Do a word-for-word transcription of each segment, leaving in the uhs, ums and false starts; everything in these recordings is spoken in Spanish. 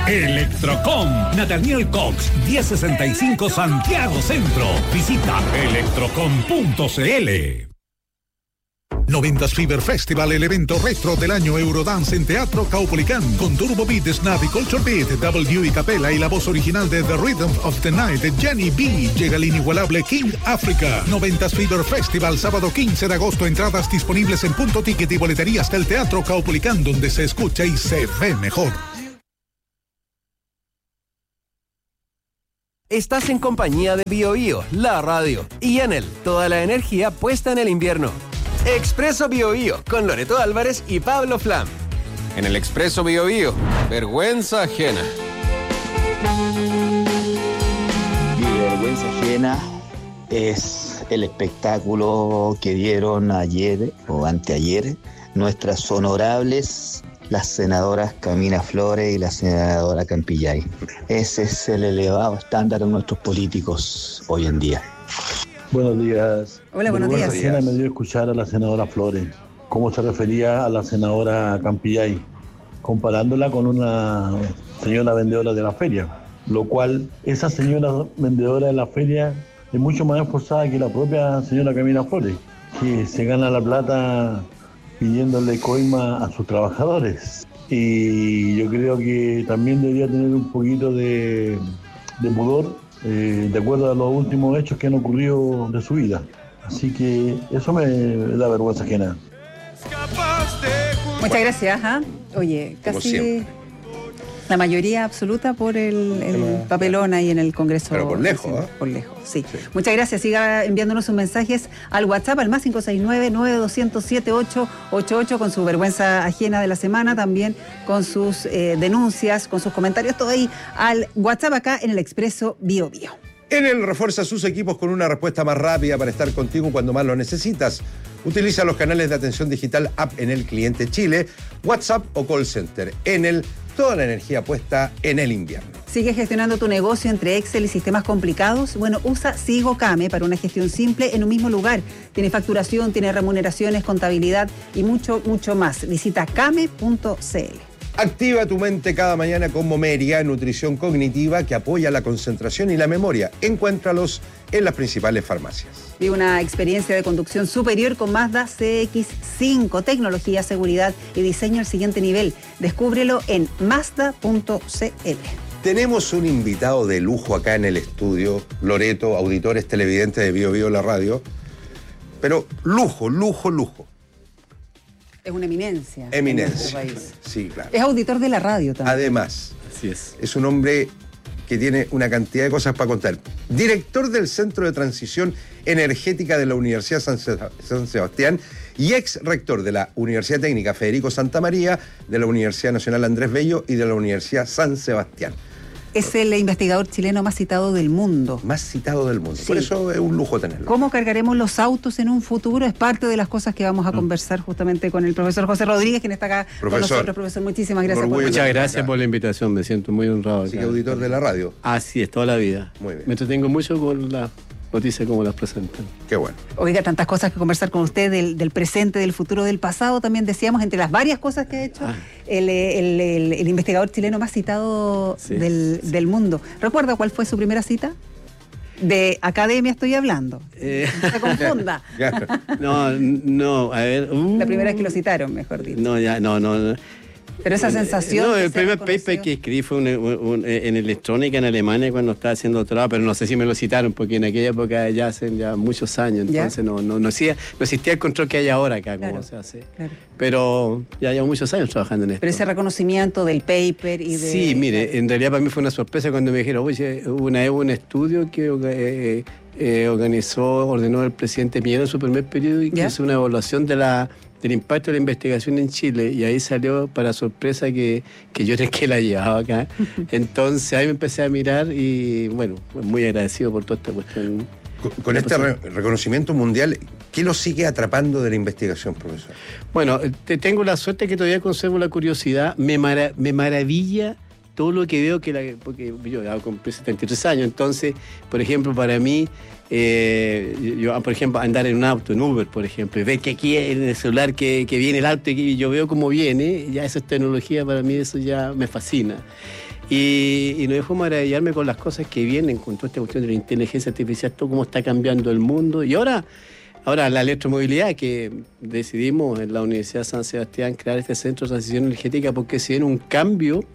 Electrocom, Nathaniel Cox, diez sesenta y cinco Santiago Centro. Visita electrocom punto c l. noventas Fever Festival, el evento retro del año Eurodance en Teatro Caupolicán, con Turbo Beat, Snap y Culture Beat, W y Capella y la voz original de The Rhythm of the Night, Jenny B. Llega el inigualable King Africa. noventas Fever Festival, sábado quince de agosto, entradas disponibles en Punto Ticket y boleterías del Teatro Caupolicán, donde se escucha y se ve mejor. Estás en compañía de Bio Bio, la radio, y Enel, toda la energía puesta en el invierno. Expreso Bio Bio, con Loreto Álvarez y Pablo Flam. En el Expreso Bio Bio, vergüenza ajena. Mi vergüenza ajena es el espectáculo que dieron ayer o anteayer nuestras honorables, las senadoras Camila Flores y la senadora Campillay. Ese es el elevado estándar de nuestros políticos hoy en día. Buenos días. Hola, buenos días. Recién me dio escuchar a la senadora Flores, cómo se refería a la senadora Campillay, comparándola con una señora vendedora de la feria, lo cual esa señora vendedora de la feria es mucho más esforzada que la propia señora Camila Flores, que se gana la plata pidiéndole coima a sus trabajadores. Y yo creo que también debería tener un poquito de, de pudor, Eh, de acuerdo a los últimos hechos que han ocurrido de su vida. Así que eso me da vergüenza ajena. Muchas gracias. ¿eh? Oye, casi la mayoría absoluta por el, el papelón ahí en el Congreso. Pero por lejos, ¿eh? Por lejos, sí. sí. Muchas gracias. Siga enviándonos sus mensajes al WhatsApp, al más cinco seis nueve, nueve dos cero cero, siete ocho ocho ocho, con su vergüenza ajena de la semana, también con sus eh, denuncias, con sus comentarios, todo ahí al WhatsApp acá en el Expreso Bio Bio. Enel refuerza sus equipos con una respuesta más rápida para estar contigo cuando más lo necesitas. Utiliza los canales de atención digital App Enel Cliente Chile, WhatsApp o Call Center. Enel, toda la energía puesta en el invierno. ¿Sigue gestionando tu negocio entre Excel y sistemas complicados? Bueno, usa Sigo Came para una gestión simple en un mismo lugar. Tiene facturación, tiene remuneraciones, contabilidad y mucho, mucho más. Visita came punto c l. Activa tu mente cada mañana con Momeria, nutrición cognitiva que apoya la concentración y la memoria. Encuéntralos en las principales farmacias. Vive una experiencia de conducción superior con Mazda C X cinco. Tecnología, seguridad y diseño al siguiente nivel. Descúbrelo en mazda punto c l. Tenemos un invitado de lujo acá en el estudio, Loreto, auditores televidentes de Bio Bio la radio. Pero lujo, lujo, lujo. Es una eminencia. Eminencia. En nuestro país. Sí, claro. Es auditor de la radio también. Además, Así es. es un hombre que tiene una cantidad de cosas para contar. Director del Centro de Transición Energética de la Universidad San Sebastián y ex rector de la Universidad Técnica Federico Santa María, de la Universidad Nacional Andrés Bello y de la Universidad San Sebastián. Es el investigador chileno más citado del mundo. Más citado del mundo. Sí. Por eso es un lujo tenerlo. ¿Cómo cargaremos los autos en un futuro? Es parte de las cosas que vamos a conversar justamente con el profesor José Rodríguez, quien está acá Profesor. con nosotros. Profesor, muchísimas gracias. Orgullo. por Muchas Acá. gracias por la invitación, me siento muy honrado. Así que acá. auditor de la radio. Así es, toda la vida. Muy bien. Me entretengo mucho con las noticias como las presentan. Qué bueno. Oiga, tantas cosas que conversar con usted del, del presente, del futuro, del pasado. También decíamos, entre las varias cosas que ha hecho, Ah. el, el, el, el investigador chileno más citado Sí, del, sí. del mundo. ¿Recuerda cuál fue su primera cita? De academia estoy hablando. Eh. No se confunda. Claro. No, no, a ver. uh, La primera vez que lo citaron, mejor dicho. No, ya, no, no. no. Pero esa sensación. No, que el sea primer reconocido. paper que escribí fue un- un- un- en electrónica en Alemania cuando estaba haciendo doctorado, pero no sé si me lo citaron porque en aquella época ya hacen ya muchos años, ¿Ya? entonces no, no, no, existía, no existía el control que hay ahora acá, Claro, como se hace. claro. Pero ya llevo muchos años trabajando en esto. Pero ese reconocimiento del paper y de. Sí, mire, en realidad para mí fue una sorpresa cuando me dijeron, oye, una vez hubo un estudio que eh, eh, organizó, ordenó el presidente Piñera en su primer periodo y que ¿Ya? hizo una evaluación de la del impacto de la investigación en Chile, y ahí salió para sorpresa que, que yo era el que la llevaba acá. Entonces ahí me empecé a mirar y bueno, muy agradecido por toda esta cuestión. Con, con este re- reconocimiento mundial, ¿qué lo sigue atrapando de la investigación, profesor? Bueno, te tengo la suerte que todavía conservo la curiosidad, me, mara- me maravilla todo lo que veo que la, porque yo hago con setenta y tres años, entonces, por ejemplo, para mí, eh, yo, por ejemplo, andar en un auto, en Uber, por ejemplo, y ver que aquí en el celular que, que viene el auto y yo veo cómo viene, ya esa es tecnología, para mí eso ya me fascina. Y, y no dejo maravillarme con las cosas que vienen, con toda esta cuestión de la inteligencia artificial, todo cómo está cambiando el mundo. Y ahora, ahora la electromovilidad, que decidimos en la Universidad de San Sebastián crear este centro de transición energética porque se viene un cambio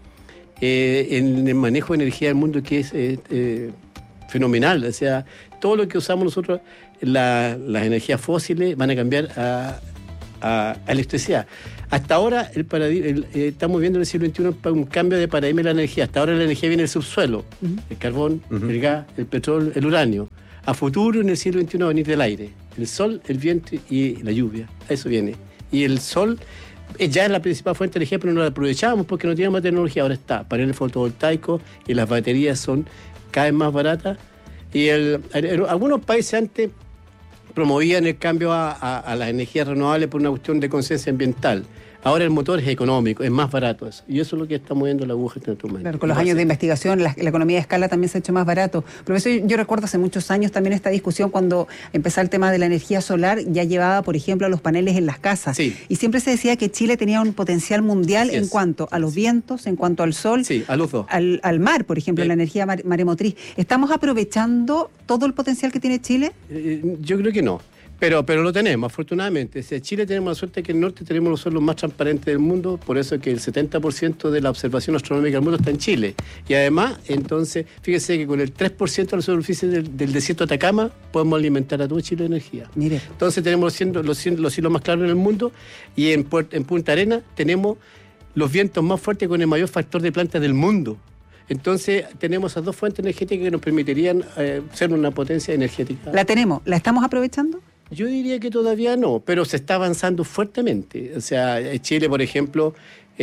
Eh, en el manejo de energía del mundo que es eh, eh, fenomenal. O sea, todo lo que usamos nosotros, la, las energías fósiles, van a cambiar a, a, a electricidad. Hasta ahora el paradig- el, eh, estamos viendo en el siglo veintiuno un cambio de paradigma de la energía. Hasta ahora la energía viene del subsuelo, uh-huh. el carbón, uh-huh. el gas, el petróleo, el uranio. A futuro, en el siglo veintiuno, va a venir del aire. El sol, el viento y la lluvia. Eso viene. Y el sol ya es la principal fuente de energía, pero no la aprovechábamos porque no teníamos tecnología. Ahora está, paneles fotovoltaicos y las baterías son cada vez más baratas. Y el, el, algunos países antes promovían el cambio a, a, a las energías renovables por una cuestión de conciencia ambiental. Ahora el motor es económico, es más barato eso. Y eso es lo que está moviendo la aguja en este momento. Claro, con los años de investigación, la, la economía de escala también se ha hecho más barato. Profesor, yo recuerdo hace muchos años también esta discusión cuando empezó el tema de la energía solar, ya llevaba, por ejemplo, a los paneles en las casas. Sí. Y siempre se decía que Chile tenía un potencial mundial Así en es. cuanto a los vientos, en cuanto al sol, Sí, a los dos. al, al mar, por ejemplo, Sí. la energía mar- maremotriz. ¿Estamos aprovechando todo el potencial que tiene Chile? Eh, yo creo que no. Pero, pero lo tenemos, afortunadamente. Si en Chile tenemos la suerte que en el norte tenemos los suelos más transparentes del mundo, por eso es que el setenta por ciento de la observación astronómica del mundo está en Chile. Y además, entonces, fíjese que con el tres por ciento de la superficie del, del desierto de Atacama podemos alimentar a todo Chile de energía. Mire. Entonces tenemos los, cien- los, cien- los cielos más claros en el mundo y en, Puert- en Punta Arenas tenemos los vientos más fuertes con el mayor factor de plantas del mundo. Entonces tenemos esas dos fuentes energéticas que nos permitirían eh, ser una potencia energética. ¿La tenemos? ¿La estamos aprovechando? Yo diría que todavía no, pero se está avanzando fuertemente. O sea, Chile, por ejemplo,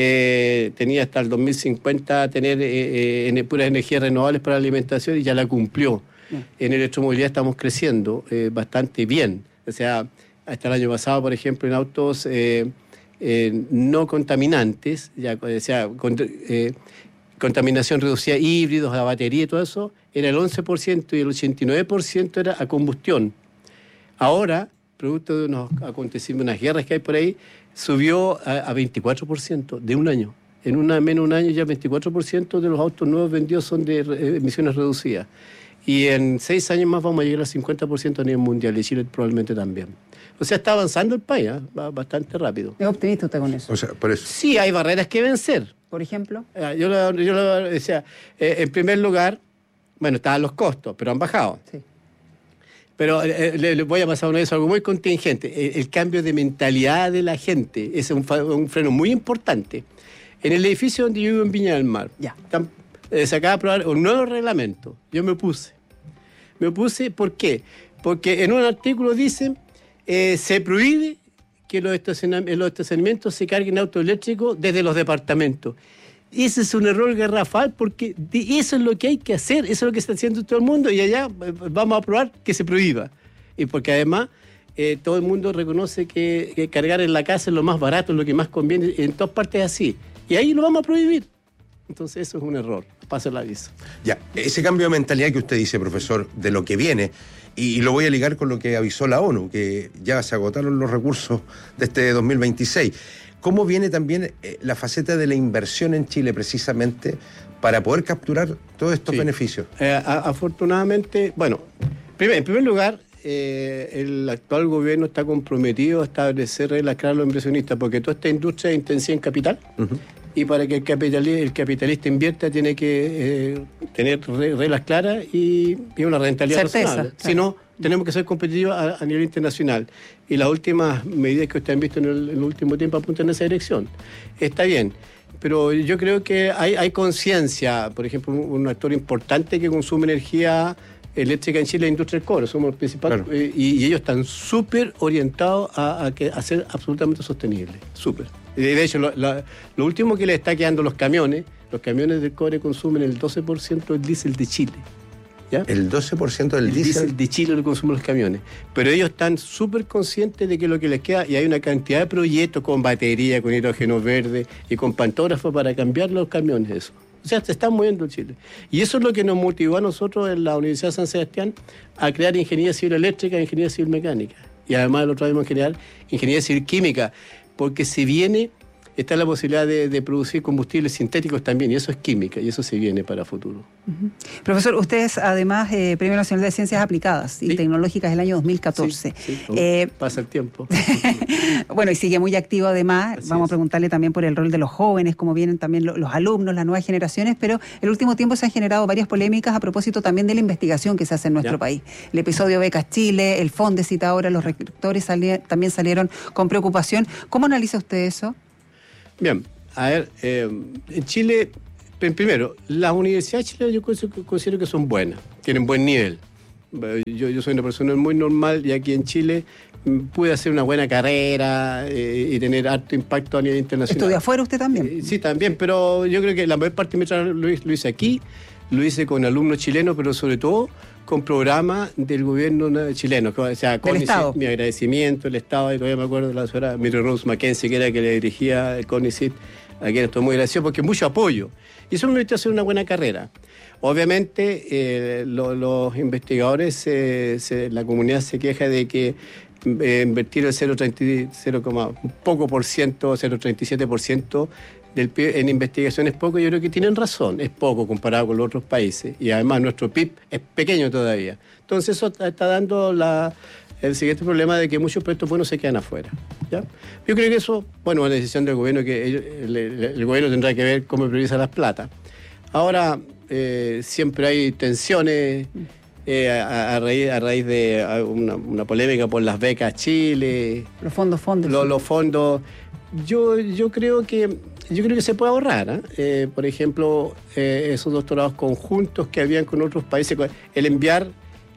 eh, tenía hasta el dos mil cincuenta tener eh, eh, puras energías renovables para la alimentación y ya la cumplió. Bien. En electromovilidad estamos creciendo eh, bastante bien. O sea, hasta el año pasado, por ejemplo, en autos eh, eh, no contaminantes, ya, o sea, con, eh, contaminación reducida, híbridos, a batería y todo eso, era el once por ciento y el ochenta y nueve por ciento era a combustión. Ahora, producto de unos acontecimientos, unas guerras que hay por ahí, subió a, a veinticuatro por ciento de un año. En una, menos de un año ya veinticuatro por ciento de los autos nuevos vendidos son de eh, emisiones reducidas. Y en seis años más vamos a llegar al cincuenta por ciento a nivel mundial y Chile probablemente también. O sea, está avanzando el país, ¿eh? Va bastante rápido. ¿Es optimista usted con eso? O sea, por eso. Sí, hay barreras que vencer. Por ejemplo. Eh, Yo lo, yo lo decía, eh, en primer lugar, bueno, estaban los costos, pero han bajado. Sí. Pero eh, le, le voy a pasar una vez algo muy contingente. El, el cambio de mentalidad de la gente es un, fa- un freno muy importante. En el edificio donde yo vivo en Viña del Mar, Ya. están, eh, se acaba de aprobar un nuevo reglamento. Yo me opuse. Me opuse, ¿por qué? Porque en un artículo dice, eh, se prohíbe que los, estaciona- los estacionamientos se carguen autos eléctricos desde los departamentos. Ese es un error garrafal porque de eso es lo que hay que hacer, eso es lo que está haciendo todo el mundo y allá eh, vamos a aprobar que se prohíba. Y porque además eh, todo el mundo reconoce que, que cargar en la casa es lo más barato, es lo que más conviene, en todas partes es así. Y ahí lo vamos a prohibir. Entonces eso es un error, paso el aviso. Ya, ese cambio de mentalidad que usted dice, profesor, de lo que viene, y, y lo voy a ligar con lo que avisó la ONU, que ya se agotaron los recursos de este dos mil veintiséis. ¿Cómo viene también eh, la faceta de la inversión en Chile precisamente para poder capturar todos estos Sí. beneficios? Eh, a- afortunadamente, bueno, primer- en primer lugar, eh, el actual gobierno está comprometido a establecer reglas claras a los inversionistas, porque toda esta industria es intensiva en capital, Uh-huh. y para que el capitalista, el capitalista invierta tiene que eh, tener re- reglas claras y, y una rentabilidad Certeza, razonable. claro. Si no, tenemos que ser competitivos a, a nivel internacional. Y las últimas medidas que ustedes han visto en el, en el último tiempo apuntan en esa dirección. Está bien, pero yo creo que hay, hay conciencia. Por ejemplo, un, un actor importante que consume energía eléctrica en Chile es la industria del cobre, somos los principales, Claro. eh, y, y ellos están súper orientados a, a, que, a ser absolutamente sostenibles, súper. Y de hecho, lo, la- lo último que le está quedando a los camiones, los camiones del cobre consumen el doce por ciento del diésel de Chile. ¿Ya? El doce por ciento del El diésel. diésel de Chile lo consumen los camiones. Pero ellos están súper conscientes de que lo que les queda, y hay una cantidad de proyectos con batería, con hidrógeno verde y con pantógrafo para cambiar los camiones, eso. O O sea, se está moviendo en Chile. Y eso es lo que nos motivó a nosotros en la Universidad de San Sebastián a crear ingeniería civil eléctrica e ingeniería civil mecánica. Y además el otro año vamos a generar ingeniería civil química, porque si viene, está la posibilidad de, de producir combustibles sintéticos también, y eso es química, y eso se viene para futuro. Uh-huh. Profesor, usted es además eh, Premio Nacional de Ciencias Aplicadas y sí. Tecnológicas del año dos mil catorce. Sí, sí. Eh, Pasa el tiempo. Bueno, y sigue muy activo además. Así Vamos es. a preguntarle también por el rol de los jóvenes, cómo vienen también los, los alumnos, las nuevas generaciones, pero el último tiempo se han generado varias polémicas a propósito también de la investigación que se hace en nuestro ¿Ya? país. El episodio Becas Chile, el Fondesit ahora, los rectores sali- también salieron con preocupación. ¿Cómo analiza usted eso? Bien. A ver, eh, en Chile, primero, las universidades chilenas yo considero que son buenas, tienen buen nivel. Yo, yo soy una persona muy normal y aquí en Chile pude hacer una buena carrera eh, y tener alto impacto a nivel internacional. ¿Estudió afuera usted también? Eh, sí, también, pero yo creo que la mayor parte de mi trabajo lo, lo hice aquí, lo hice con alumnos chilenos, pero sobre todo con programas del gobierno chileno. O sea, con mi agradecimiento, el Estado, y todavía me acuerdo de la señora Mary Rose Mackenzie, que era que le dirigía el CONICYT, a quien estoy muy agradecido porque mucho apoyo. Y eso me permitió hacer una buena carrera. Obviamente, eh, lo, los investigadores, eh, se, la comunidad se queja de que eh, invertir el cero coma treinta, un poco por ciento, cero coma treinta y siete por ciento del P I B en investigación es poco. Yo creo que tienen razón, es poco comparado con los otros países. Y además nuestro P I B es pequeño todavía. Entonces eso está dando la... el siguiente problema de que muchos proyectos buenos se quedan afuera. ¿Ya? Yo creo que eso, bueno, es una decisión del gobierno, que ellos, el, el, el gobierno tendrá que ver cómo prioriza las plata. Ahora, eh, siempre hay tensiones eh, a, a, raíz, a raíz de una, una polémica por las becas Chile. Los fondos, fondos. Lo, los fondos. Yo, yo creo que yo creo que se puede ahorrar. ¿eh? Eh, por ejemplo, eh, esos doctorados conjuntos que habían con otros países, el enviar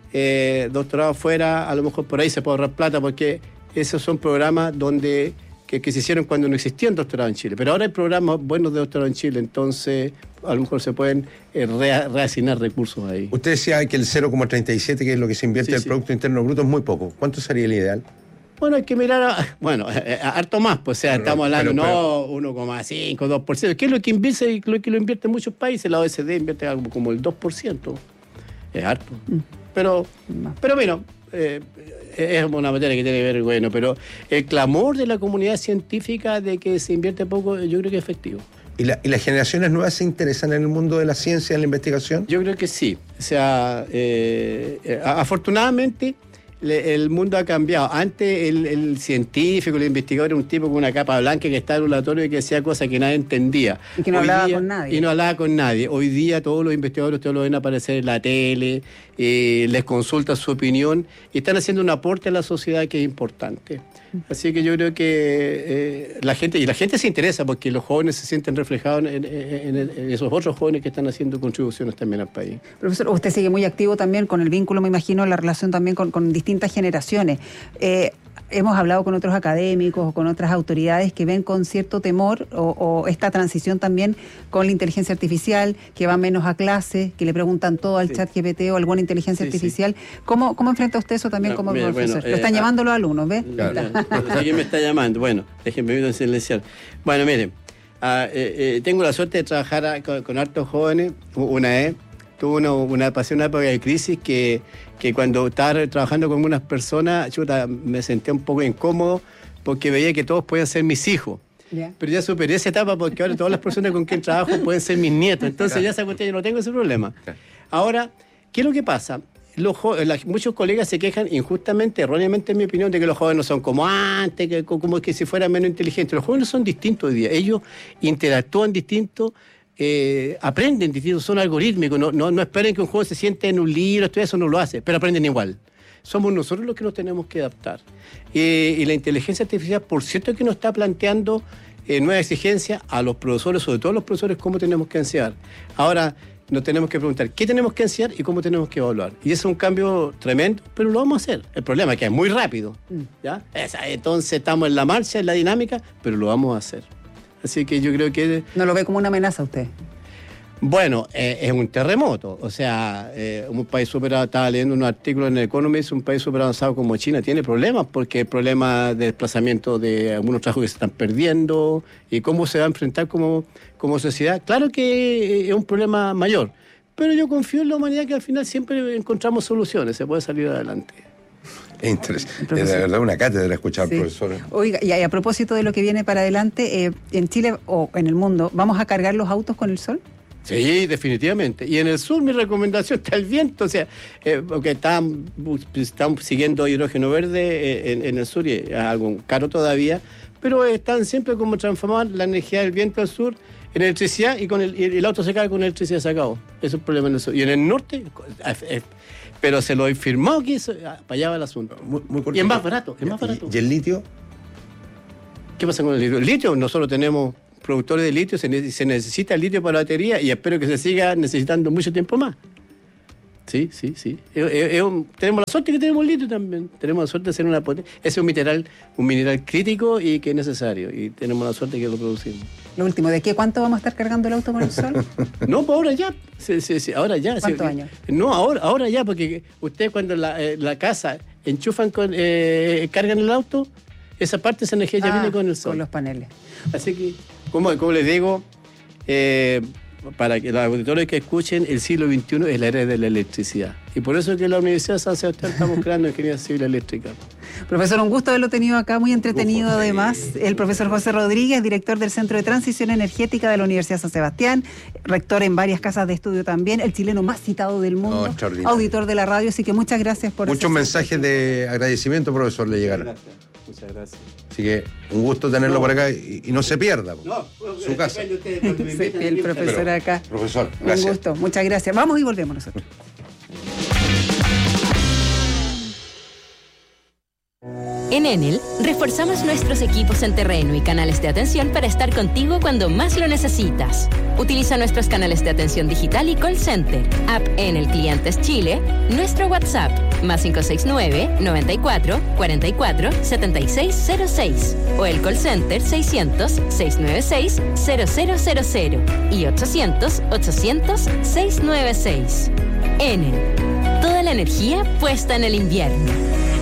Eh, doctorado afuera, a lo mejor por ahí se puede ahorrar plata, porque esos son programas donde que, que se hicieron cuando no existían doctorados en Chile. Pero ahora hay programas buenos de doctorado en Chile, entonces a lo mejor se pueden eh, re, reasignar recursos ahí. Usted decía que el cero coma treinta y siete, que es lo que se invierte sí, del sí. Producto Interno Bruto, es muy poco. ¿Cuánto sería el ideal? Bueno, hay que mirar, a, bueno, a, a, harto más, pues, o sea, pero, estamos hablando, pero, pero, no uno coma cinco, dos por ciento, que es lo que invierte, lo que lo invierte en muchos países. La O E C D invierte algo como el dos por ciento. Es harto. Mm. Pero, pero bueno, eh, es una materia que tiene que ver, bueno, pero el clamor de la comunidad científica de que se invierte poco, yo creo que es efectivo. ¿Y, la, ¿Y las generaciones nuevas se interesan en el mundo de la ciencia, en la investigación? Yo creo que sí. O sea, eh, eh, afortunadamente le, el mundo ha cambiado. Antes el, el científico, el investigador era un tipo con una capa blanca que estaba en un laboratorio y que decía cosas que nadie entendía. Y que no Hoy hablaba día, con nadie. Y no hablaba con nadie. Hoy día todos los investigadores ustedes lo ven aparecer en la tele, eh, les consulta su opinión y están haciendo un aporte a la sociedad que es importante. Así que yo creo que eh, la gente, y la gente se interesa porque los jóvenes se sienten reflejados en, en, en, en esos otros jóvenes que están haciendo contribuciones también al país. Profesor, usted sigue muy activo también con el vínculo, me imagino, la relación también con, con distintas generaciones. Eh, hemos hablado con otros académicos o con otras autoridades que ven con cierto temor o, o esta transición también con la inteligencia artificial, que van menos a clase, que le preguntan todo al sí. chat G P T o alguna inteligencia sí, artificial. Sí. ¿Cómo, ¿Cómo enfrenta usted eso también no, como mira, profesor? Bueno, Lo están eh, llamando los alumnos, ¿ves? Claro. ¿Quién me está llamando? Bueno, déjenme ver silenciar. Bueno, miren, uh, eh, eh, tengo la suerte de trabajar a, con, con hartos jóvenes. Una vez tuve una, una pasión, una época de crisis que, que cuando estaba trabajando con unas personas, chuta, me sentía un poco incómodo porque veía que todos podían ser mis hijos. Yeah. Pero ya superé esa etapa porque ahora todas las personas con quien trabajo pueden ser mis nietos. Entonces claro. ya esa cuestión yo no tengo ese problema. Ahora, ¿qué es lo que pasa? Los la, muchos colegas se quejan injustamente, erróneamente en mi opinión, de que los jóvenes no son como antes, que, como que si fueran menos inteligentes. Los jóvenes son distintos hoy día, ellos interactúan distintos, eh, aprenden distintos, son algorítmicos, no, no, no esperen que un joven se siente en un libro, esto, eso no lo hace, pero aprenden igual. Somos nosotros los que nos tenemos que adaptar. Eh, y la inteligencia artificial, por cierto, que nos está planteando eh, nuevas exigencias a los profesores, sobre todo a los profesores, cómo tenemos que enseñar. Ahora, nos tenemos que preguntar qué tenemos que enseñar y cómo tenemos que evaluar. Y eso es un cambio tremendo, pero lo vamos a hacer. El problema es que es muy rápido, ¿ya? Entonces estamos en la marcha, en la dinámica, pero lo vamos a hacer. Así que yo creo que... ¿No lo ve como una amenaza usted? Bueno, eh, es un terremoto, o sea, eh, un país súper, estaba leyendo un artículo en el Economist, un país súper avanzado como China tiene problemas porque el problema de desplazamiento de algunos trabajos que se están perdiendo y cómo se va a enfrentar como, como sociedad. Claro que es un problema mayor, pero yo confío en la humanidad que al final siempre encontramos soluciones, se puede salir adelante. Es interesante, es de verdad una cátedra escuchar Sí. al profesor. Oiga, y a, y a propósito de lo que viene para adelante, eh, en Chile o en el mundo, ¿vamos a cargar los autos con el sol? Sí, definitivamente. Y en el sur mi recomendación está el viento, o sea, eh, porque están, están siguiendo hidrógeno verde eh, en, en el sur y es algo caro todavía, pero están siempre como transformar la energía del viento al sur en electricidad y con el, y el auto se carga con electricidad sacado. Eso es el problema en el sur. Y en el norte, eh, eh, pero se lo he firmado que eso, para allá va el asunto. Muy, muy y es más barato, es más barato. ¿Y el litio? ¿Qué pasa con el litio? El litio, nosotros tenemos productores de litio, se, ne- se necesita el litio para la batería y espero que se siga necesitando mucho tiempo más. Sí, sí, sí. Es- es- es un- tenemos la suerte que tenemos litio también. Tenemos la suerte de ser una potencia. Ese es un mineral, un mineral crítico y que es necesario. Y tenemos la suerte que lo producimos. Lo último, ¿de qué cuánto vamos a estar cargando el auto con el sol? No, pues ahora ya. Sí, sí, sí, ahora ya. ¿Cuántos Sí, años? No, ahora, ahora ya, porque ustedes cuando la, eh, la casa enchufan, con, eh, cargan el auto, esa parte, esa energía ya Ah, viene con el sol. Con los paneles. Así que, como, como les digo, eh, para que los auditores que escuchen, el siglo veintiuno es la era de la electricidad. Y por eso que en la Universidad de San Sebastián estamos creando ingeniería civil eléctrica. Profesor, un gusto haberlo tenido acá, muy entretenido Gusto, sí. además. El profesor José Rodríguez, director del Centro de Transición Energética de la Universidad de San Sebastián, rector en varias casas de estudio también, el chileno más citado del mundo, No, extraordinario. auditor de la radio, así que muchas gracias por... Muchos hacer- mensajes de agradecimiento, profesor, le llegaron. Muchas gracias. Así que un gusto tenerlo No. por acá y, y no se pierda. po. No, Su casa. Sí, el profesor Pero, acá. Profesor, Un gracias. gusto, muchas gracias. Vamos y volvemos nosotros. En Enel, reforzamos nuestros equipos en terreno y canales de atención para estar contigo cuando más lo necesitas. Utiliza nuestros canales de atención digital y call center, app Enel Clientes Chile, nuestro WhatsApp, más cinco seis nueve, noventa y cuatro, cuarenta y cuatro, setenta y seis cero seis, o el call center seiscientos, seiscientos noventa y seis, cero cero cero cero y ochocientos, ochocientos, seiscientos noventa y seis. Enel, toda la energía puesta en el invierno.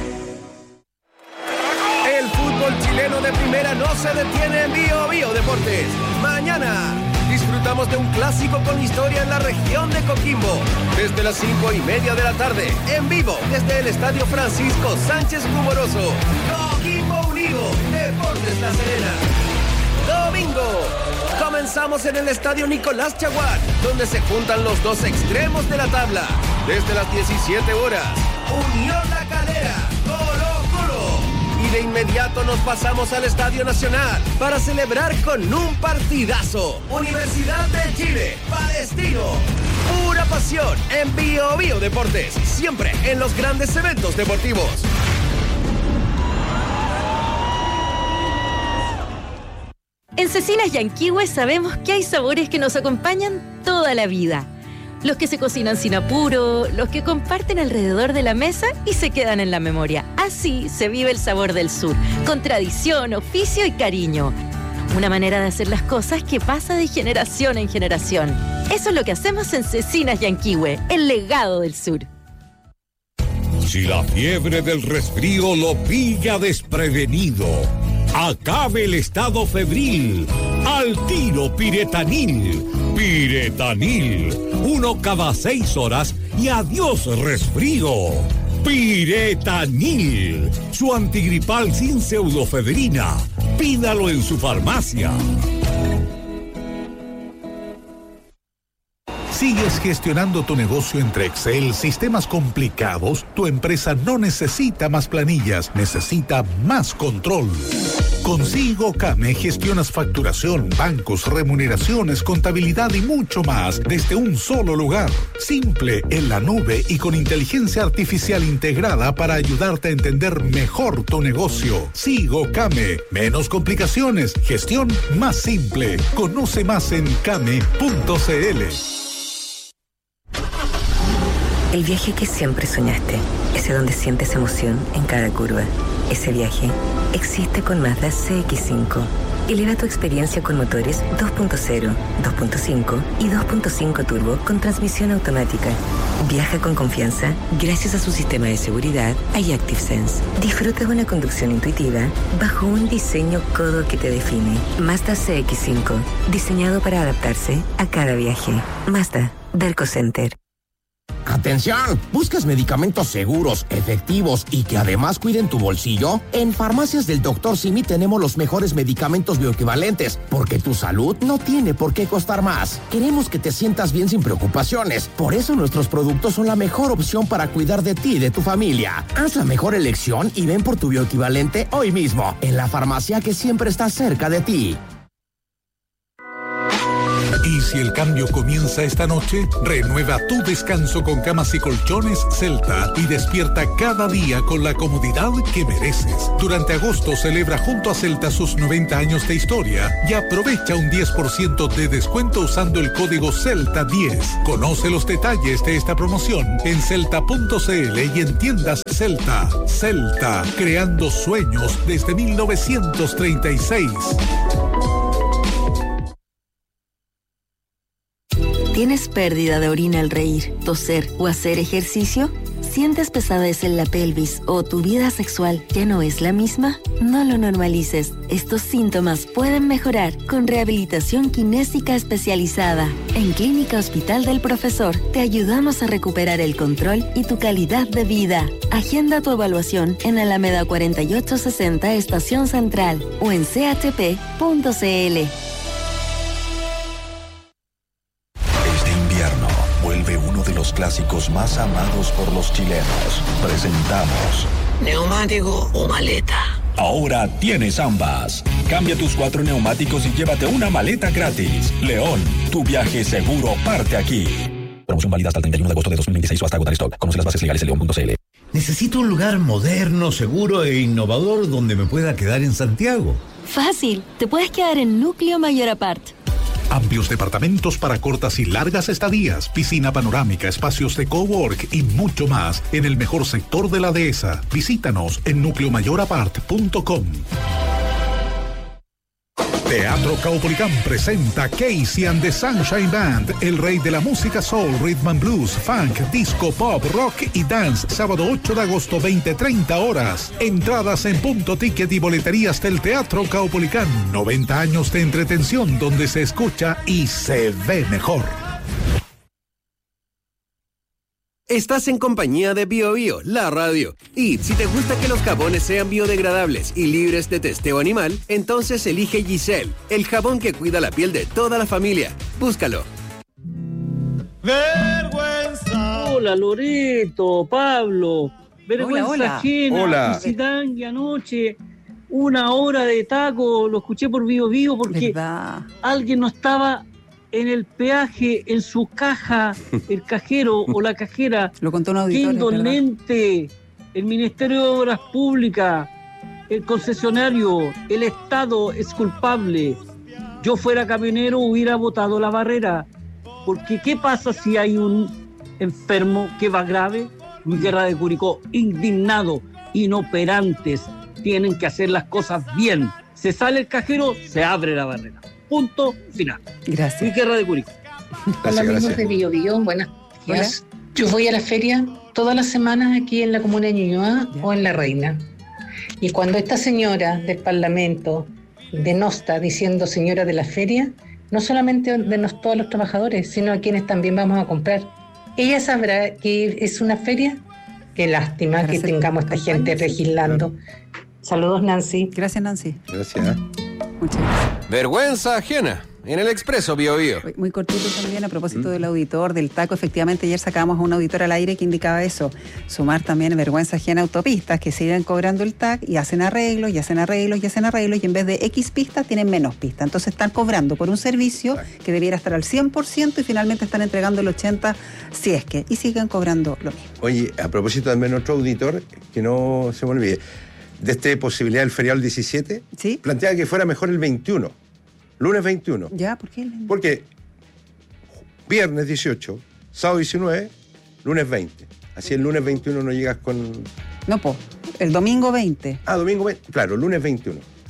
El fútbol chileno de primera no se detiene en Bio Bio Deportes. Mañana disfrutamos de un clásico con historia en la región de Coquimbo. Desde las cinco y media de la tarde, en vivo desde el Estadio Francisco Sánchez Rumoroso. Coquimbo Unido, Deportes La Serena. Domingo, comenzamos en el Estadio Nicolás Chaguán, donde se juntan los dos extremos de la tabla. Desde las diecisiete horas, Unión La Calera, Colo Colo. Y de inmediato nos pasamos al Estadio Nacional para celebrar con un partidazo. Universidad de Chile, Palestino. Pura pasión en Bio Bio Deportes, siempre en los grandes eventos deportivos. En Cecinas Yanquihue sabemos que hay sabores que nos acompañan toda la vida. Los que se cocinan sin apuro, los que comparten alrededor de la mesa y se quedan en la memoria. Así se vive el sabor del sur, con tradición, oficio y cariño. Una manera de hacer las cosas que pasa de generación en generación. Eso es lo que hacemos en Cecinas Yanquihue, el legado del sur. Si la fiebre del resfrío lo pilla desprevenido, acabe el estado febril. Al tiro Piretanil. Piretanil. Uno cada seis horas y adiós resfrío. Piretanil. Su antigripal sin pseudofedrina. Pídalo en su farmacia. ¿Sigues gestionando tu negocio entre Excel, sistemas complicados? Tu empresa no necesita más planillas, necesita más control. Con Sigo Came gestionas facturación, bancos, remuneraciones, contabilidad y mucho más desde un solo lugar. Simple, en la nube y con inteligencia artificial integrada para ayudarte a entender mejor tu negocio. Sigo Came. Menos complicaciones, gestión más simple. Conoce más en came punto c l. El viaje que siempre soñaste, ese donde sientes emoción en cada curva. Ese viaje existe con Mazda C X cinco. Eleva tu experiencia con motores dos punto cero, dos punto cinco y dos punto cinco turbo con transmisión automática. Viaja con confianza gracias a su sistema de seguridad iActive Sense. Disfruta de una conducción intuitiva bajo un diseño codo que te define. Mazda C X cinco, diseñado para adaptarse a cada viaje. Mazda, Derco Center. ¡Atención! ¿Buscas medicamentos seguros, efectivos y que además cuiden tu bolsillo? En Farmacias del doctor Simi tenemos los mejores medicamentos bioequivalentes, porque tu salud no tiene por qué costar más. Queremos que te sientas bien sin preocupaciones. Por eso nuestros productos son la mejor opción para cuidar de ti y de tu familia. Haz la mejor elección y ven por tu bioequivalente hoy mismo, en la farmacia que siempre está cerca de ti. Y si el cambio comienza esta noche, renueva tu descanso con camas y colchones Celta y despierta cada día con la comodidad que mereces. Durante agosto celebra junto a Celta sus noventa años de historia y aprovecha un diez por ciento de descuento usando el código Celta diez. Conoce los detalles de esta promoción en celta punto c l y en tiendas Celta. Celta, creando sueños desde mil novecientos treinta y seis. ¿Tienes pérdida de orina al reír, toser o hacer ejercicio? ¿Sientes pesadez en la pelvis o tu vida sexual ya no es la misma? No lo normalices. Estos síntomas pueden mejorar con rehabilitación kinésica especializada. En Clínica Hospital del Profesor te ayudamos a recuperar el control y tu calidad de vida. Agenda tu evaluación en Alameda cuarenta y ocho sesenta Estación Central o en c h p punto c l. Uno de los clásicos más amados por los chilenos. Presentamos ¿neumático o maleta? Ahora tienes ambas. Cambia tus cuatro neumáticos y llévate una maleta gratis. León, tu viaje seguro parte aquí. Promoción válida hasta el treinta y uno de agosto de dos mil veintiséis o hasta agotar stock. Conoce las bases legales en león punto c l. Necesito un lugar moderno, seguro e innovador donde me pueda quedar en Santiago. Fácil, te puedes quedar en Núcleo Mayor Apart. Amplios departamentos para cortas y largas estadías, piscina panorámica, espacios de cowork y mucho más en el mejor sector de la dehesa. Visítanos en núcleo mayor apart punto com. Teatro Caupolicán presenta Casey and the Sunshine Band, el rey de la música soul, rhythm and blues, funk, disco, pop, rock y dance, sábado ocho de agosto, veinte treinta horas. Entradas en Punto Ticket y boleterías del Teatro Caupolicán. noventa años de entretención donde se escucha y se ve mejor. Estás en compañía de Bio Bio, la radio. Y si te gusta que los jabones sean biodegradables y libres de testeo animal, entonces elige Giselle, el jabón que cuida la piel de toda la familia. Búscalo. Vergüenza. Hola Loreto, Pablo. Vergüenza Hola, hola. ajena. Hola. Visitangui anoche. Una hora de taco, lo escuché por Bio Bio porque ¿verdad? Alguien no estaba en el peaje, en su caja, el cajero o la cajera. Lo contó un Qué auditor. indolente. El Ministerio de Obras Públicas, el concesionario, el Estado es culpable. Yo fuera camionero hubiera botado la barrera. Porque ¿qué pasa si hay un enfermo que va grave? Mi Guerra de Curicó, indignado, inoperantes. Tienen que hacer las cosas bien. Se sale el cajero, se abre la barrera. Punto final. Gracias. Mi Guerra de Curicó. Hola amigos de Bio Bio, buenas días. Yo voy a la feria todas las semanas aquí en la comuna de Ñuñoa o en La Reina. Y cuando esta señora del Parlamento denosta diciendo señora de la feria, no solamente denos todos los trabajadores, sino a quienes también vamos a comprar. ¿Ella sabrá que es una feria? Qué lástima que tengamos esta gente legislando. Saludos, Nancy. Gracias, Nancy. Gracias. Muchas gracias. Vergüenza ajena en el Expreso Bio Bio. Muy cortito también a propósito mm. del auditor, del taco. Efectivamente, ayer sacábamos a un auditor al aire que indicaba eso. Sumar también vergüenza ajena a autopistas que siguen cobrando el T A C y hacen arreglos, y hacen arreglos, y hacen arreglos, y en vez de X pistas tienen menos pistas. Entonces están cobrando por un servicio que debiera estar al cien por ciento y finalmente están entregando el ochenta por ciento si es que, y siguen cobrando lo mismo. Oye, a propósito también otro auditor, que no se me olvide, de esta posibilidad del feriado el diecisiete, ¿sí? Planteaba que fuera mejor el veintiuno, lunes veintiuno. ¿Ya? ¿Por qué? Porque viernes dieciocho, sábado diecinueve, lunes veinte. Así el lunes veintiuno no llegas con... No, pues, el domingo veinte. Ah, domingo veinte, claro, lunes veintiuno.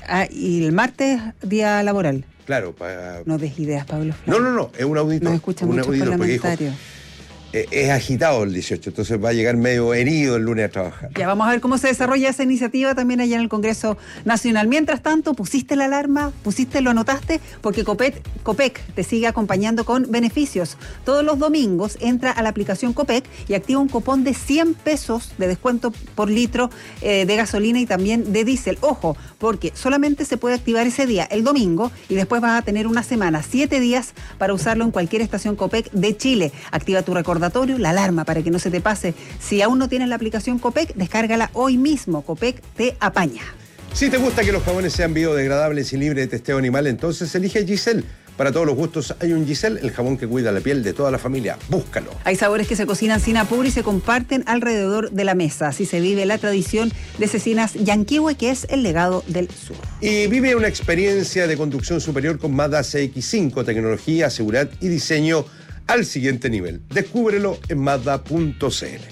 Ah, y el martes, día laboral. Claro, para... No des ideas, Pablo Flores. No, no, no, es un auditor. Nos escuchan un muchos auditor, porque dijo, parlamentarios. eh, es agitado el dieciocho, entonces va a llegar medio herido el lunes a trabajar. Ya vamos a ver cómo se desarrolla esa iniciativa también allá en el Congreso Nacional. Mientras tanto, ¿pusiste la alarma? ¿Pusiste, lo anotaste? Porque Copec, Copec te sigue acompañando con beneficios. Todos los domingos entra a la aplicación Copec y activa un cupón de cien pesos de descuento por litro eh, de gasolina y también de diésel. Ojo, porque solamente se puede activar ese día, el domingo, y después vas a tener una semana, siete días para usarlo en cualquier estación Copec de Chile. Activa tu recordatorio, la alarma para que no se te pase. Si aún no tienes la aplicación Copec, descárgala hoy mismo. Copec te apaña. Si te gusta que los jabones sean biodegradables y libres de testeo animal, entonces elige Giselle. Para todos los gustos hay un Giselle, el jabón que cuida la piel de toda la familia. Búscalo. Hay sabores que se cocinan sin apuro y se comparten alrededor de la mesa. Así se vive la tradición de Cecinas Yanquihue, que es el legado del sur. Y vive una experiencia de conducción superior con Mazda C X cinco, tecnología, seguridad y diseño al siguiente nivel. Descúbrelo en mazda punto c l.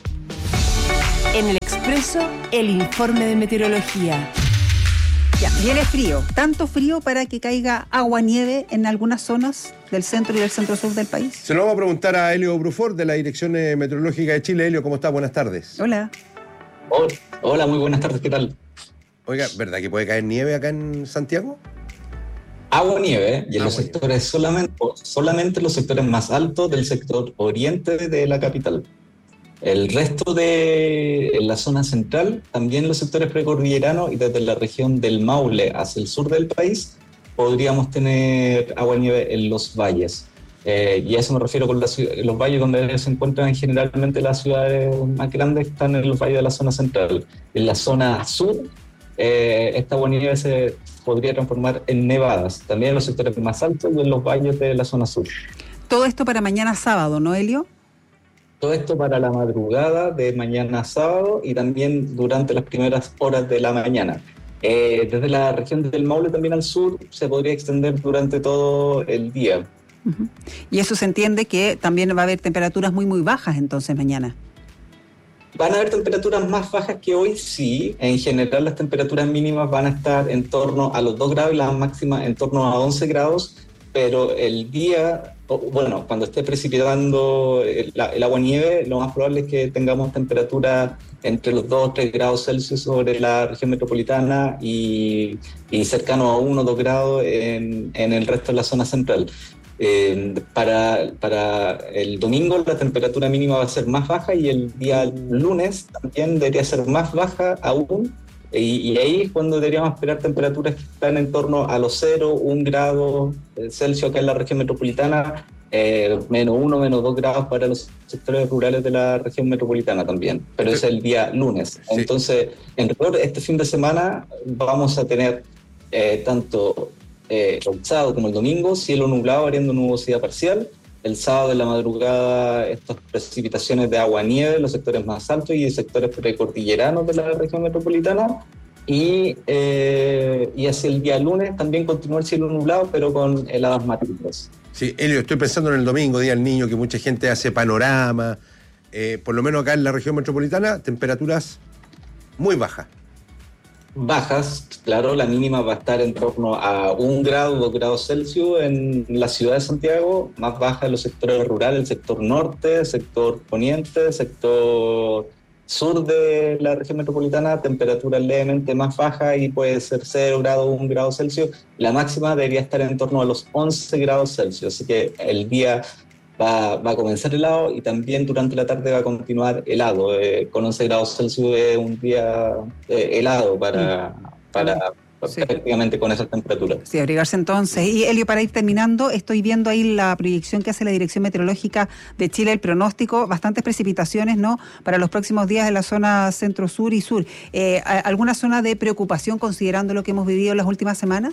En el Expreso, el informe de meteorología. Ya, viene frío, tanto frío para que caiga agua-nieve en algunas zonas del centro y del centro-sur del país. Se lo vamos a preguntar a Helio Brufort de la Dirección Meteorológica de Chile. Helio, ¿cómo estás? Buenas tardes. Hola. Hola, hola, muy buenas tardes, ¿qué tal? Oiga, ¿verdad que puede caer nieve acá en Santiago? Agua-nieve, ¿eh? Y en Agua los sectores, solamente, solamente los sectores más altos del sector oriente de la capital. El resto de en la zona central, también los sectores precordilleranos y desde la región del Maule hacia el sur del país, podríamos tener agua-nieve en los valles. Eh, y a eso me refiero con las, los valles donde se encuentran generalmente las ciudades más grandes, están en los valles de la zona central. En la zona sur, eh, esta agua-nieve se podría transformar en nevadas, también en los sectores más altos y en los valles de la zona sur. Todo esto para mañana sábado, ¿no, Helio? Todo esto para la madrugada de mañana sábado y también durante las primeras horas de la mañana. Eh, desde la región del Maule también al sur se podría extender durante todo el día. Uh-huh. Y eso se entiende que también va a haber temperaturas muy muy bajas entonces mañana. Van a haber temperaturas más bajas que hoy, sí. En general las temperaturas mínimas van a estar en torno a los dos grados y las máximas en torno a once grados, pero el día... Bueno, cuando esté precipitando el, el agua-nieve, lo más probable es que tengamos temperatura entre los dos o tres grados Celsius sobre la región metropolitana y, y cercano a uno o dos grados en, en el resto de la zona central. Eh, para, para el domingo la temperatura mínima va a ser más baja y el día lunes también debería ser más baja aún. Y, y ahí es cuando deberíamos esperar temperaturas que están en torno a los cero, un grado Celsius acá en la región metropolitana, eh, menos uno, menos dos grados para los sectores rurales de la región metropolitana también, pero es el día lunes. Sí. Entonces, en rigor, este fin de semana vamos a tener eh, tanto eh, el sábado como el domingo, cielo nublado, variando nubosidad parcial. El sábado de la madrugada, estas precipitaciones de agua-nieve en los sectores más altos y sectores precordilleranos de la región metropolitana. Y, eh, y hacia el día lunes también continúa el cielo nublado, pero con heladas matutinas. Sí, Helio, estoy pensando en el domingo, Día del Niño, que mucha gente hace panorama. Eh, por lo menos acá en la región metropolitana, temperaturas muy bajas. Bajas, claro, la mínima va a estar en torno a un grado, dos grados Celsius en la ciudad de Santiago, más baja en los sectores rurales, el sector norte, sector poniente, sector sur de la región metropolitana, temperatura levemente más baja y puede ser cero grados, un grado Celsius. La máxima debería estar en torno a los once grados Celsius, así que el día va, va a comenzar helado y también durante la tarde va a continuar helado. Eh, con once grados Celsius es un día eh, helado para, para sí. prácticamente con esas temperaturas. Sí, abrigarse entonces. Y Helio, para ir terminando, estoy viendo ahí la proyección que hace la Dirección Meteorológica de Chile, el pronóstico, bastantes precipitaciones, ¿no?, para los próximos días en la zona centro-sur y sur. Eh, ¿Alguna zona de preocupación considerando lo que hemos vivido en las últimas semanas?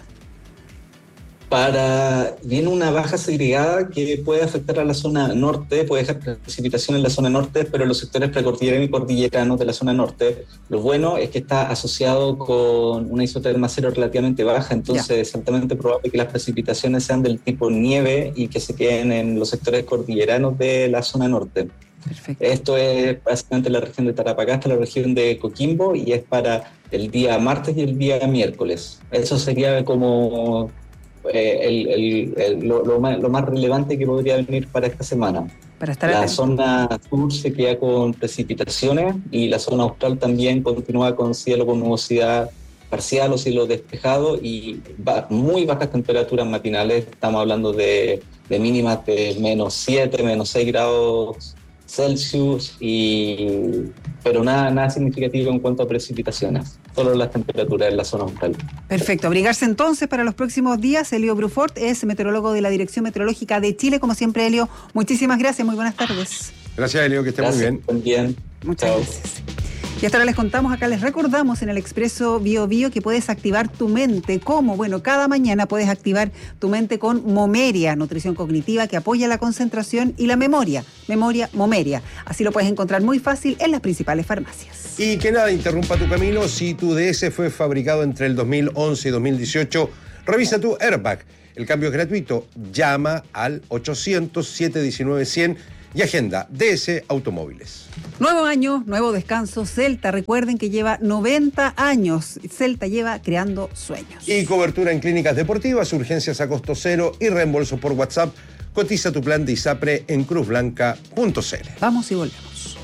Para, viene una baja segregada que puede afectar a la zona norte, puede dejar precipitación en la zona norte, pero en los sectores precordilleranos y cordilleranos de la zona norte, lo bueno es que está asociado con una isoterma cero relativamente baja, entonces yeah. es altamente probable que las precipitaciones sean del tipo nieve y que se queden en los sectores cordilleranos de la zona norte. Perfecto. Esto es básicamente la región de Tarapacá hasta la región de Coquimbo y es para el día martes y el día miércoles. Eso sería como eh, el, el, el, lo, lo, más, lo más relevante que podría venir para esta semana. Para estar la atento. zona sur se queda con precipitaciones y la zona austral también continúa con cielo con nubosidad parcial o cielo despejado y ba- muy bajas temperaturas matinales. Estamos hablando de, de mínimas de menos siete, menos seis grados Celsius, y, pero nada, nada significativo en cuanto a precipitaciones, solo las temperaturas en la zona austral. Perfecto. Abrigarse entonces para los próximos días. Elio Brufort es meteorólogo de la Dirección Meteorológica de Chile. Como siempre, Elio, muchísimas gracias, muy buenas tardes. Gracias, Elio, que esté muy bien. Muy bien. Muchas Chao. gracias. Y hasta ahora les contamos, acá les recordamos en el Expreso Bio Bio que puedes activar tu mente. ¿Cómo? Bueno, cada mañana puedes activar tu mente con Momeria, nutrición cognitiva que apoya la concentración y la memoria. Memoria Momeria. Así lo puedes encontrar muy fácil en las principales farmacias. Y que nada interrumpa tu camino. Si tu D S fue fabricado entre el dos mil once y dos mil dieciocho, revisa tu airbag. El cambio es gratuito. Llama al ochocientos, setecientos diecinueve, cien y agenda D S Automóviles. Nuevo año, nuevo descanso. Celta, recuerden que lleva noventa años. Celta lleva creando sueños. Y cobertura en clínicas deportivas, urgencias a costo cero y reembolso por WhatsApp. Cotiza tu plan de ISAPRE en cruz blanca punto c l. Vamos y volvemos.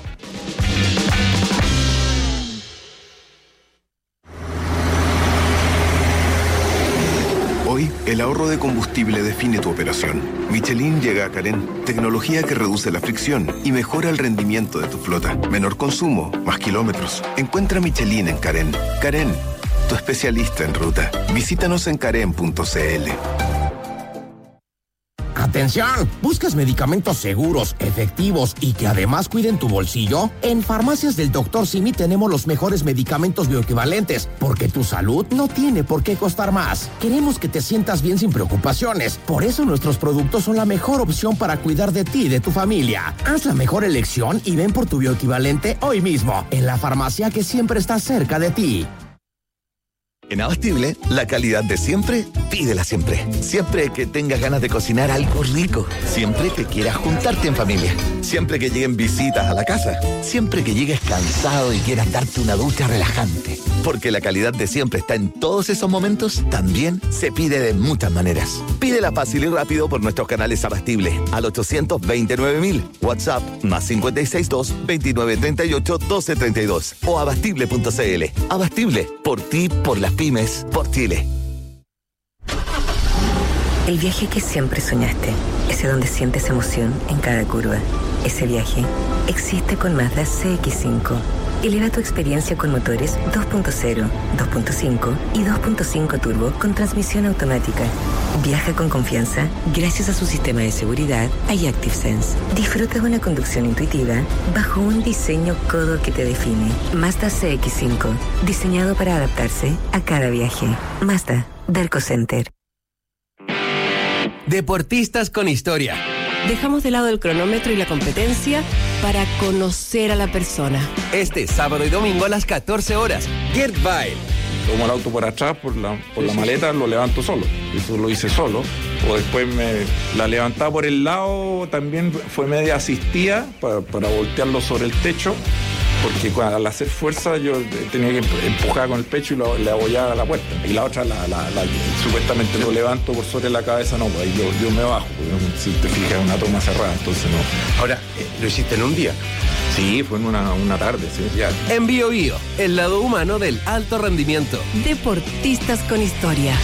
Hoy, el ahorro de combustible define tu operación. Michelin llega a Carén, tecnología que reduce la fricción y mejora el rendimiento de tu flota. Menor consumo, más kilómetros. Encuentra Michelin en Carén. Carén, tu especialista en ruta. Visítanos en carén punto c l. ¡Atención! ¿Buscas medicamentos seguros, efectivos y que además cuiden tu bolsillo? En Farmacias del doctor Simi tenemos los mejores medicamentos bioequivalentes, porque tu salud no tiene por qué costar más. Queremos que te sientas bien sin preocupaciones. Por eso nuestros productos son la mejor opción para cuidar de ti y de tu familia. Haz la mejor elección y ven por tu bioequivalente hoy mismo, en la farmacia que siempre está cerca de ti. En Abastible, la calidad de siempre, pídela siempre. Siempre que tengas ganas de cocinar algo rico. Siempre que quieras juntarte en familia. Siempre que lleguen visitas a la casa. Siempre que llegues cansado y quieras darte una ducha relajante. Porque la calidad de siempre está en todos esos momentos, también se pide de muchas maneras. Pídela fácil y rápido por nuestros canales Abastible al ochocientos veintinueve mil, WhatsApp más cinco seis dos, veintinueve treinta y ocho, doce treinta y dos o abastible punto c l. Abastible, por ti, por las pymes, por Chile. El viaje que siempre soñaste, ese donde sientes emoción en cada curva. Ese viaje existe con Mazda C X cinco. Eleva tu experiencia con motores dos punto cero, dos punto cinco y dos punto cinco turbo con transmisión automática. Viaja con confianza gracias a su sistema de seguridad iActive Sense. Disfruta de una conducción intuitiva bajo un diseño codo que te define. Mazda C X cinco, diseñado para adaptarse a cada viaje. Mazda, Derco Center. Deportistas con historia. Dejamos de lado el cronómetro y la competencia para conocer a la persona. Este sábado y domingo a las catorce horas. Gert Weil. Tomo el auto por atrás, por la, por la maleta, lo levanto solo. Eso lo hice solo. O después me la levantaba por el lado, también fue media asistida para, para voltearlo sobre el techo. Porque al hacer fuerza yo tenía que empujar con el pecho y lo, le abollaba a la puerta. Y la otra, la, la, la, supuestamente lo levanto por sobre la cabeza, no, pues ahí yo, yo me bajo. Porque si te fijas, es una toma cerrada, entonces no. Ahora, ¿lo hiciste en un día? Sí, fue en una, una tarde, sí. Ya. En Bio Bio, el lado humano del alto rendimiento. Deportistas con historia.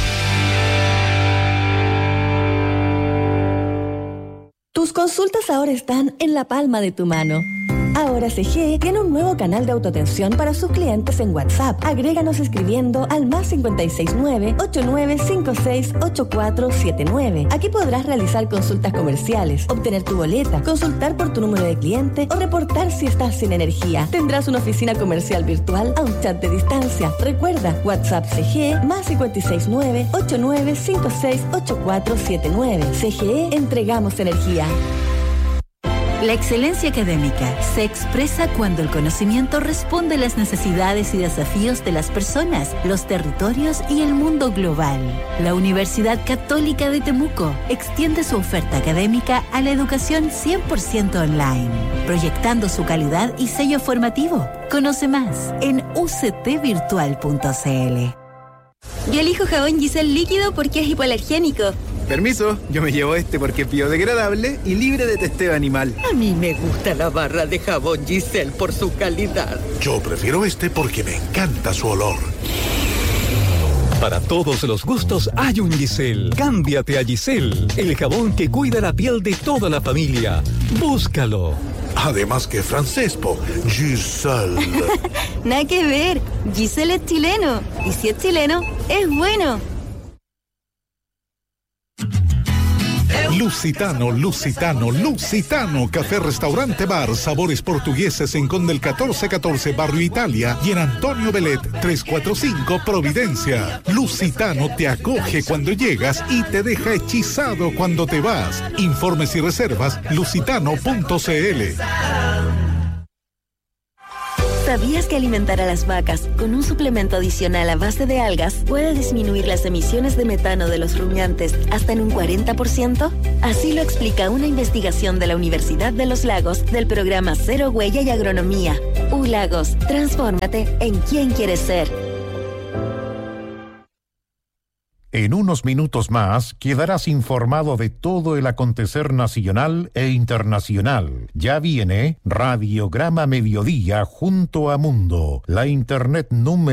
Tus consultas ahora están en la palma de tu mano. Ahora C G E tiene un nuevo canal de autoatención para sus clientes en WhatsApp. Agréganos escribiendo al más cinco seis nueve, ocho nueve cinco seis, ocho cuatro siete nueve. Aquí podrás realizar consultas comerciales, obtener tu boleta, consultar por tu número de cliente o reportar si estás sin energía. Tendrás una oficina comercial virtual a un chat de distancia. Recuerda, WhatsApp C G E más cinco seis nueve, ocho nueve cinco seis, ocho cuatro siete nueve. C G E, entregamos energía. La excelencia académica se expresa cuando el conocimiento responde a las necesidades y desafíos de las personas, los territorios y el mundo global. La Universidad Católica de Temuco extiende su oferta académica a la educación cien por ciento online, proyectando su calidad y sello formativo. Conoce más en u c t virtual punto c l. Yo elijo jabón Giselle líquido porque es hipoalergénico. Permiso, yo me llevo este porque es biodegradable y libre de testeo animal. A mí me gusta la barra de jabón Giselle por su calidad. Yo prefiero este porque me encanta su olor. Para todos los gustos hay un Giselle. Cámbiate a Giselle, el jabón que cuida la piel de toda la familia. Búscalo. Además que francés, po. Giselle. Nada que ver. Giselle es chileno. Y si es chileno, es bueno. Lusitano, Lusitano, Lusitano, café, restaurante, bar, sabores portugueses en Condel catorce catorce, Barrio Italia y en Antonio Belet trescientos cuarenta y cinco, Providencia. Lusitano te acoge cuando llegas y te deja hechizado cuando te vas. Informes y reservas, lusitano punto c l. ¿Sabías que alimentar a las vacas con un suplemento adicional a base de algas puede disminuir las emisiones de metano de los rumiantes hasta en un cuarenta por ciento? Así lo explica una investigación de la Universidad de los Lagos del programa Cero Huella y Agronomía. U Lagos, transfórmate en quien quieres ser. En unos minutos más quedarás informado de todo el acontecer nacional e internacional. Ya viene Radiograma Mediodía junto a Mundo, la internet número